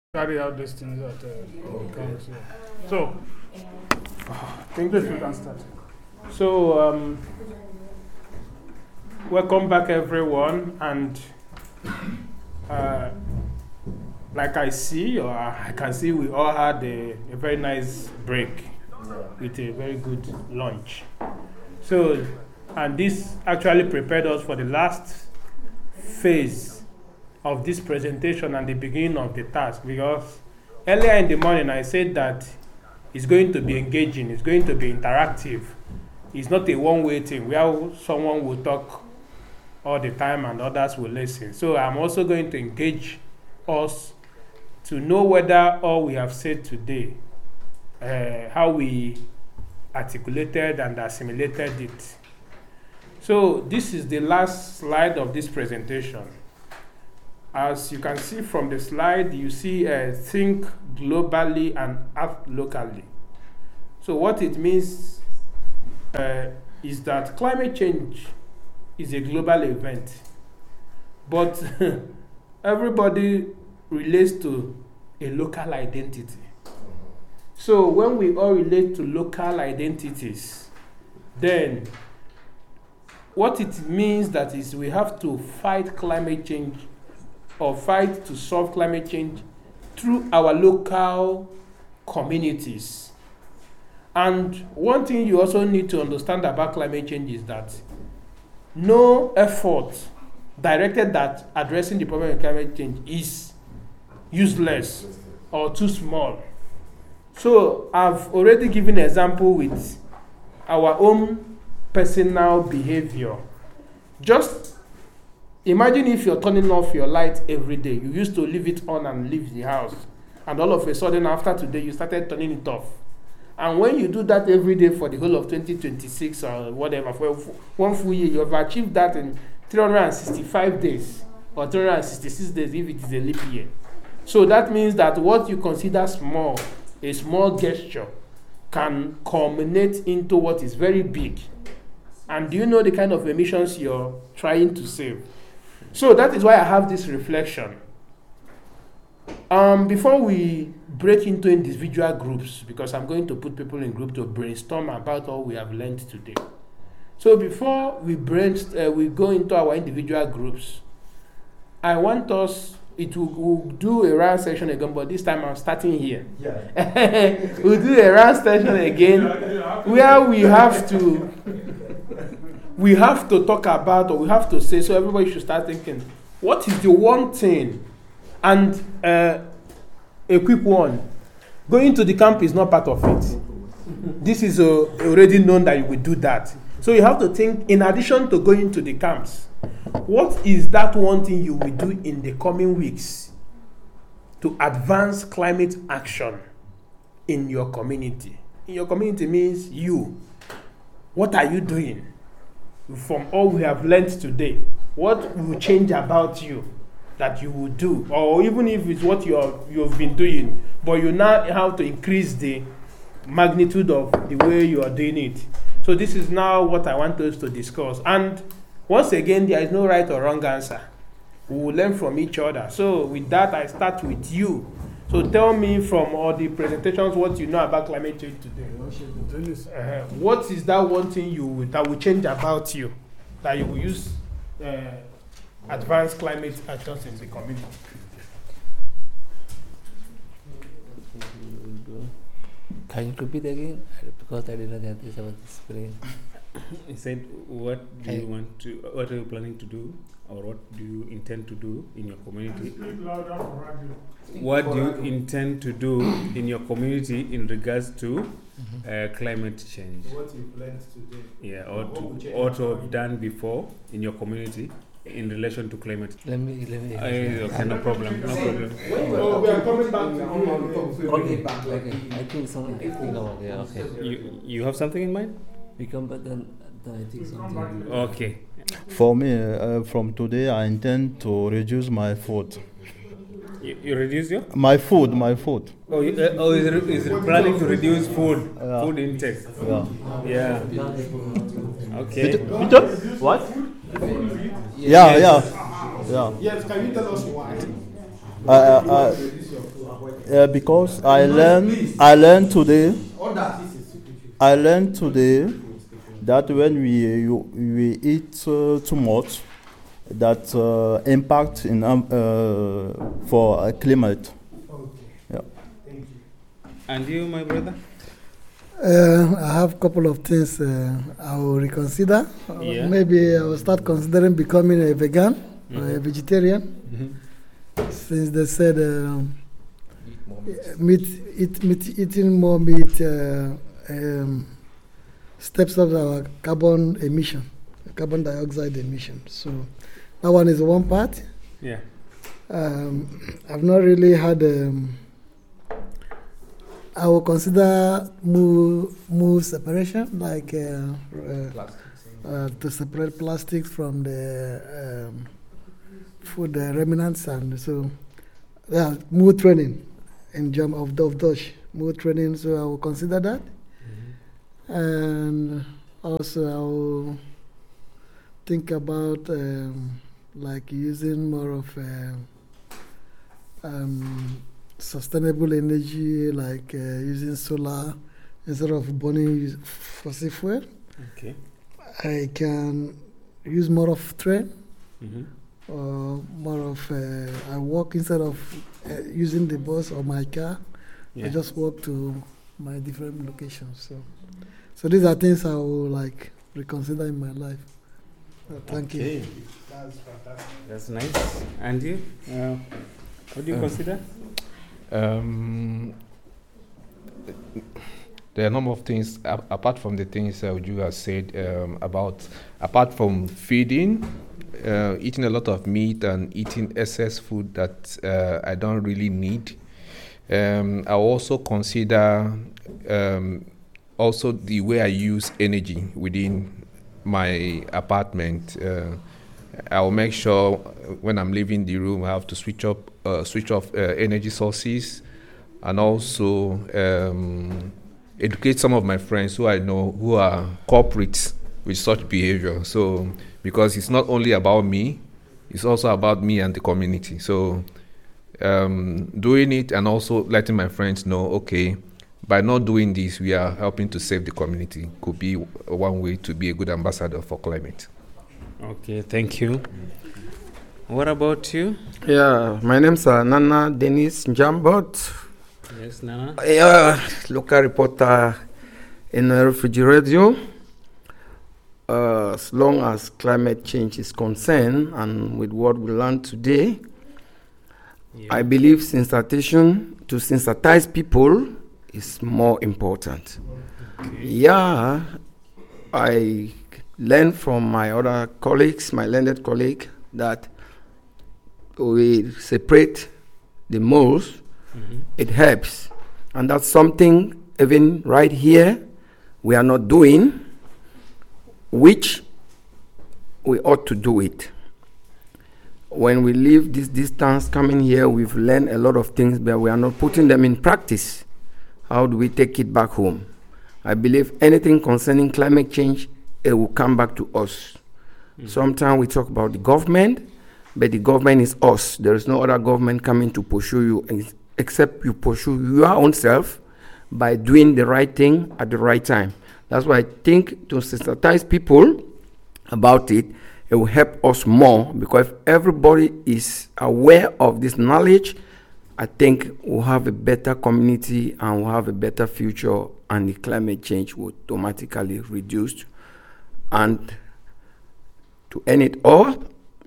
carry out these things at council. So, I think we can start. So, welcome back everyone, and like I see, or I can see, we all had a very nice break with a very good lunch. So, and this actually prepared us for the last phase of this presentation and the beginning of the task, because earlier in the morning I said that it's going to be engaging, it's going to be interactive. It's not a one-way thing where someone will talk all the time and others will listen. So I'm also going to engage us to know whether all we have said today, how we articulated and assimilated it. So this is the last slide of this presentation. As you can see from the slide, you see think globally and act locally. So what it means is that climate change is a global event, but everybody relates to a local identity. So when we all relate to local identities, then what it means that is we have to fight climate change or fight to solve climate change through our local communities. And one thing you also need to understand about climate change is that no effort directed at addressing the problem of climate change is useless or too small. So I've already given an example with our own personal behavior. Just imagine if you're turning off your light every day. You used to leave it on and leave the house. And all of a sudden, after today, you started turning it off. And when you do that every day for the whole of 2026 or whatever, for one full year, you have achieved that in 365 days or 366 days if it is a leap year. So that means that what you consider small, a small gesture, can culminate into what is very big. And do you know the kind of emissions you're trying to save? So that is why I have this reflection. Before we break into individual groups, because I'm going to put people in group to brainstorm about all we have learned today. So before we go into our individual groups, I want us, we'll do a round session again, but this time I'm starting here. Yeah. We'll do a round session again where we have to talk about, or we have to say, so everybody should start thinking, what is the one thing? And a quick one, going to the camp is not part of it. This is already known that you will do that. So you have to think, in addition to going to the camps, what is that one thing you will do in the coming weeks to advance climate action in your community? In your community means you. What are you doing? From all we have learned today, what will change about you that you will do? Or even if it's what you've been doing, but you now have to increase the magnitude of the way you are doing it. So this is now what I want us to discuss. And once again, there is no right or wrong answer. We will learn from each other. So with that, I start with you. So tell me from all the presentations what you know about climate change today. What is that one thing that will change about you, that you will use advanced climate actions in the community? Can you repeat again? Because I didn't have this about the screen. He said, what are you planning to do, or what do you intend to do in your community? What do you intend to do in your community in regards to climate change? What you've learned today. Yeah, or to have done before in your community in relation to climate. Let me. Okay, no problem. We are coming back to you. Okay. I think something. Yeah, okay. You have something in mind? We come back then I think something. Okay. For me, from today, I intend to reduce my food. You reduce your? My food. Oh, is planning to reduce food intake? Yeah. Okay. What? Yeah. Yes, can you tell us why? because I learned today that when we eat too much, that impact in for climate. Okay. Yeah. Thank you. And you, my brother? I have a couple of things I will reconsider. Yeah. Maybe I will start considering becoming a vegan or a Mhm. vegetarian, since they said eating more meat steps up our carbon emission, carbon dioxide emission. So that one is one part. Yeah. I've not really had. I will consider move separation, like to separate plastics from the food remnants, and so mood training in German of Dutch mood training. So I will consider that, and also I will think about like using more of sustainable energy, like using solar instead of burning fossil fuel. Okay. I can use more of train, Mm-hmm. or more of I walk instead of using the bus or my car. Yeah. I just walk to my different locations. So these are things I will like reconsider in my life. Thank you. Okay. That's fantastic. That's nice. And you? What do you consider? There are a number of things apart from the things you have said about, apart from feeding, eating a lot of meat and eating excess food that I don't really need. I also consider also the way I use energy within my apartment. I will make sure when I'm leaving the room, I have to switch off energy sources, and also educate some of my friends who I know who are culprits with such behavior. So, because it's not only about me, it's also about me and the community. So, doing it and also letting my friends know, okay, by not doing this, we are helping to save the community. Could be one way to be a good ambassador for climate. Okay, thank you. What about you? Yeah, my name's Nana Dennis Njambot. Yes, Nana. Local reporter in Refugee Radio. As long as climate change is concerned, and with what we learned today, I believe to sensitize people is more important. Okay. Yeah, I learned from my other colleagues, my learned colleague, that we separate the moles. It helps, and that's something even right here we are not doing, which we ought to do it. When we leave this distance coming here, we've learned a lot of things, but we are not putting them in practice. How do we take it back home? I believe anything concerning climate change, it will come back to us. Sometimes we talk about the government, but the government is us. There is no other government coming to pursue you, except you pursue your own self by doing the right thing at the right time. That's why I think to sensitize people about it, it will help us more, because if everybody is aware of this knowledge, I think we'll have a better community and we'll have a better future, and the climate change will automatically reduce. And to end it all,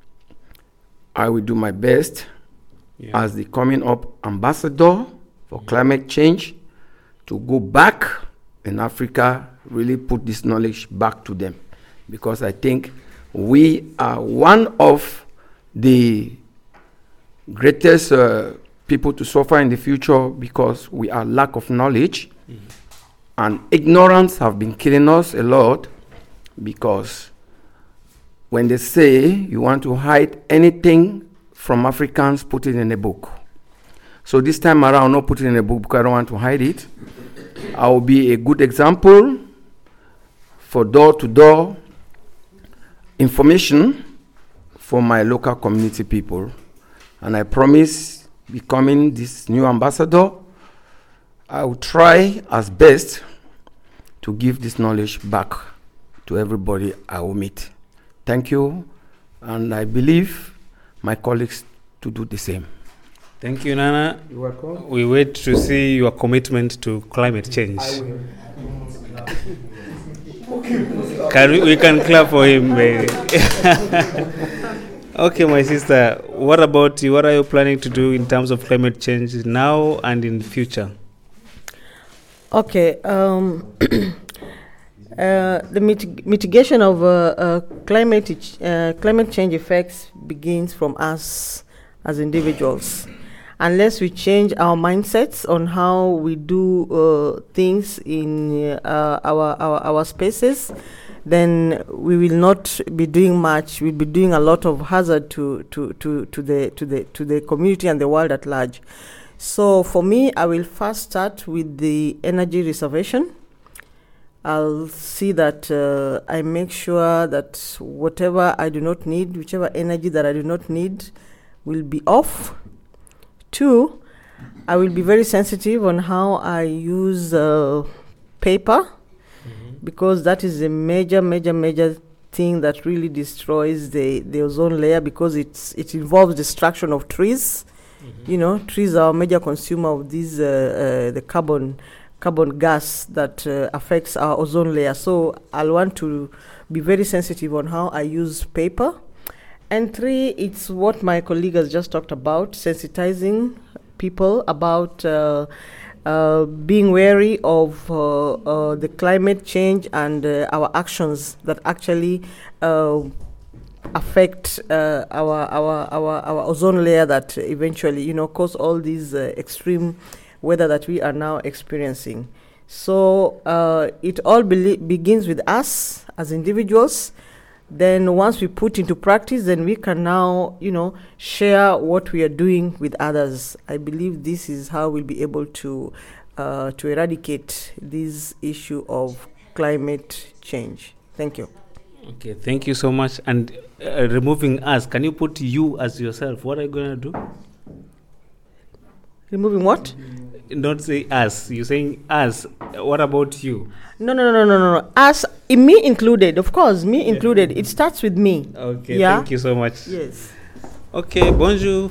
I will do my best as the coming up ambassador for climate change to go back in Africa, really put this knowledge back to them. Because I think we are one of the greatest people to suffer in the future, because we are lack of knowledge, and ignorance have been killing us a lot. Because when they say you want to hide anything from Africans, put it in a book. So this time around, I'll not put it in a book because I don't want to hide it. I will be a good example for door-to-door information for my local community people. And I promise becoming this new ambassador, I will try as best to give this knowledge back to everybody I will meet. Thank you, and I believe my colleagues to do the same. Thank you, Nana. You're welcome. We wait to see your commitment to climate change. I will. We can clap for him, baby. Okay, my sister, what about you? What are you planning to do in terms of climate change now and in the future? Okay, the mitigation of climate change effects begins from us as individuals. Unless we change our mindsets on how we do things in our spaces, then we will not be doing much. We'll be doing a lot of hazard to the community and the world at large. So for me, I will first start with the energy reservation. I'll see that I make sure that whatever I do not need, whichever energy that I do not need, will be off. 2, I will be very sensitive on how I use paper, because that is a major thing that really destroys the ozone layer, because it involves destruction of trees. You know, trees are a major consumer of these the carbon gas that affects our ozone layer. So I'll want to be very sensitive on how I use paper. And 3, it's what my colleague has just talked about, sensitizing people about being wary of the climate change and our actions that actually affect our ozone layer, that eventually, you know, cause all these extreme weather that we are now experiencing. So it all begins with us as individuals. Then once we put into practice, then we can now, you know, share what we are doing with others. I believe this is how we'll be able to eradicate this issue of climate change. Thank you. Okay, thank you so much. And removing us, can you put you as yourself? What are you going to do? Removing what? Don't say us. You're saying us. What about you? No. Us, me included, of course, me included. It starts with me. Okay, thank you so much. Yes. Okay, bonjour.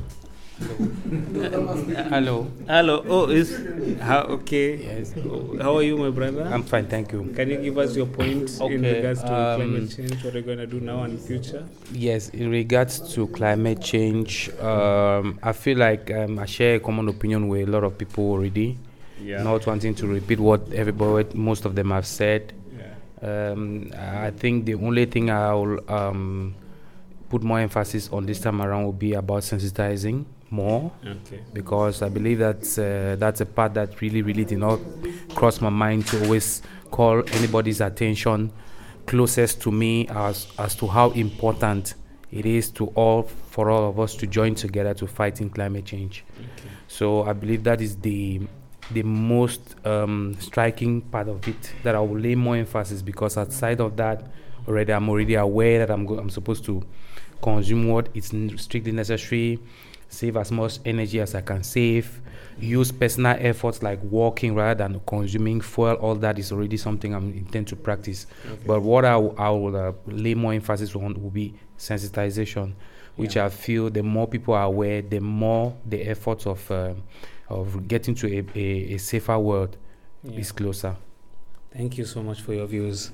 Hello. Oh, okay. Yes. How are you, my brother? I'm fine, thank you. Can you give us your points in Okay, regards to climate change? What are you going to do now and in the future? Yes, in regards to climate change, I feel like I share a common opinion with a lot of people already. Yeah. Not wanting to repeat what most of them have said. Yeah. I think the only thing I'll put more emphasis on this time around will be about sensitizing more. Okay. Because I believe that's a part that really did not cross my mind to always call anybody's attention closest to me as to how important it is for all of us to join together to fight in climate change. Okay. So I believe that is the most striking part of it that I will lay more emphasis, because outside of that I'm already aware that I'm supposed to consume what is strictly necessary, save as much energy as I can save, use personal efforts like walking rather than consuming fuel. All that is already something I intend to practice. Okay. But what I will lay more emphasis on will be sensitization, which I feel the more people are aware, the more the efforts of getting to a safer world is closer. Thank you so much for your views.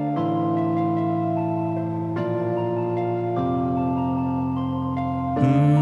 Mm-hmm.